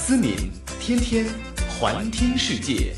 思敏，天天环听世界。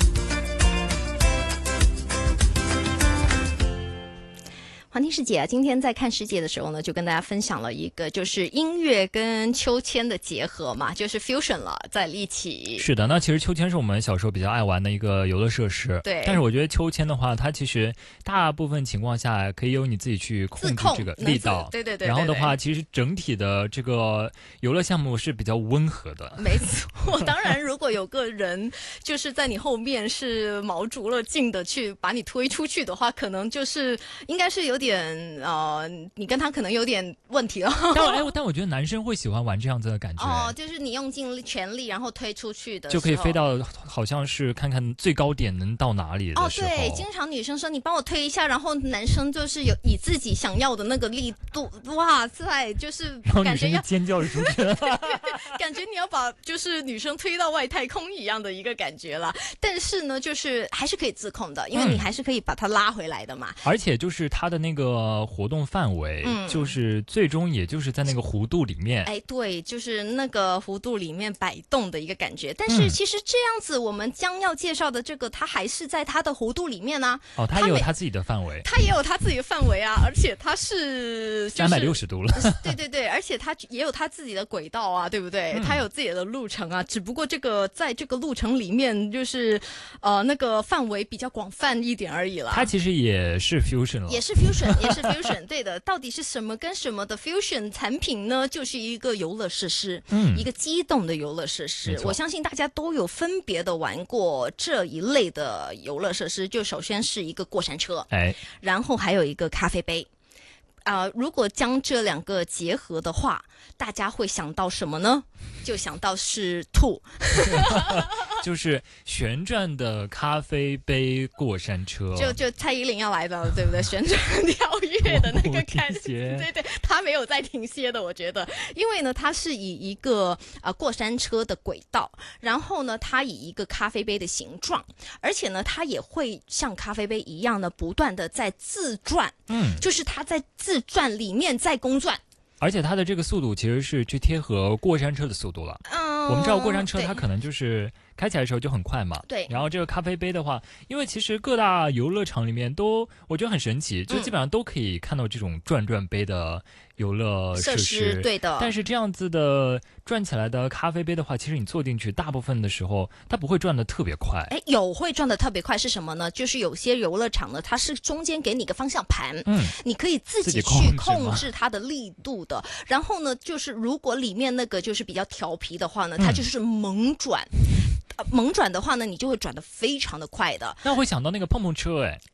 环听世界啊，今天在看世界的时候呢，就跟大家分享了一个就是音乐跟秋千的结合嘛，就是 fusion 了，在一起。 是的，那其实秋千是我们小时候比较爱玩的一个游乐设施。 对。 但是我觉得秋千的话，它其实大部分情况下可以由你自己去控制这个力道。 对对对。 然后的话，其实整体的这个游乐项目是比较温和的。 没错，当然如果有个人就是在你后面是卯足了劲的去把你推出去的话，可能就是应该是有点你跟他可能有点问题了。 但我觉得男生会喜欢玩这样子的感觉。 哦，就是你用尽全力然后推出去的时候， 就可以飞到好像是看看最高点能到哪里的时候。 哦，对，经常女生说你帮我推一下，然后男生就是有以自己想要的那个力度，哇塞，就是感觉要尖叫出去。 感觉你要把就是女生推到外太空一样的一个感觉了。但是呢，就是还是可以自控的，因为你还是可以把它拉回来的嘛。 而且就是它的那个活动范围，就是最终也就是在那个弧度里面。 哎，对，就是那个弧度里面摆动的一个感觉。但是其实这样子，我们将要介绍的这个，它还是在它的弧度里面呢。 哦，它也有它自己的范围。 它也有它自己的范围啊，而且它是 360度了。 对对对，而且它也有它自己的轨道啊，对不对？它有自己的路程啊，只不过这个在这个路程里面，就是那个范围比较广泛一点而已啦。 它其实也是 fusion 了， 也是 fusion，对的。到底是什么跟什么的 fusion 产品呢？就是一个游乐设施，一个机动的游乐设施。我相信大家都有分别的玩过这一类的游乐设施。就首先是一个过山车，然后还有一个咖啡杯。如果将这两个结合的话，大家会想到什么呢？就想到是吐。 就是旋转的咖啡杯过山车， 就蔡依林要来的，对不对？旋转跳跃的那个感觉，对对，他没有在停歇的，我觉得，因为呢，它是以一个过山车的轨道，然后呢，它以一个咖啡杯的形状，而且呢，它也会像咖啡杯一样呢，不断的在自转，就是它在自转里面在公转。 而且它的这个速度其实是去贴合过山车的速度了。我们知道过山车它可能就是开起来的时候就很快嘛。 对。 然后这个咖啡杯的话，因为其实各大游乐场里面都，我觉得很神奇，就基本上都可以看到这种转杯的游乐设施。 对的。 但是这样子的转起来的咖啡杯的话，其实你坐进去大部分的时候，它不会转得特别快。 有会转得特别快是什么呢？就是有些游乐场呢，它是中间给你个方向盘，你可以自己去控制它的力度的。然后呢，就是如果里面那个就是比较调皮的话呢，它就是猛转。猛转的话呢，你就会转得非常的快的。 那会想到那个碰碰车